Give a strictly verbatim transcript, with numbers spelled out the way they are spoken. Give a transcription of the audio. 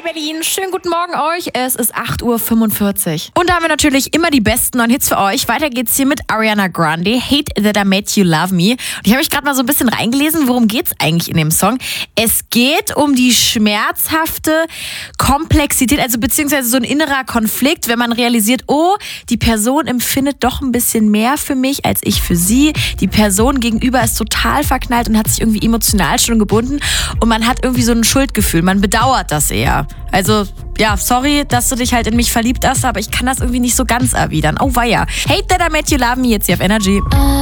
Berlin, schönen guten Morgen euch. Es ist acht Uhr fünfundvierzig. Und da haben wir natürlich immer die besten neuen Hits für euch. Weiter geht's hier mit Ariana Grande, Hate That I Made You Love Me. Und ich habe mich gerade mal so ein bisschen reingelesen, worum geht's eigentlich in dem Song? Es geht um die schmerzhafte Komplexität, also beziehungsweise so ein innerer Konflikt, wenn man realisiert, oh, die Person empfindet doch ein bisschen mehr für mich als ich für sie. Die Person gegenüber ist total verknallt und hat sich irgendwie emotional schon gebunden und man hat irgendwie so ein Schuldgefühl. Man bedauert das eher. Also, ja, sorry, dass du dich halt in mich verliebt hast, aber ich kann das irgendwie nicht so ganz erwidern. Oh weia. Hate That I Made You Love Me jetzt hier auf Energy.